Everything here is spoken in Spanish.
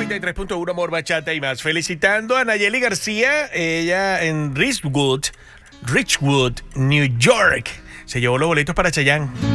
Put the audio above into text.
93.1 Amor, Bachata y más. Felicitando a Nayeli García, ella en Richwood, New York. Se llevó los boletos para Chayanne.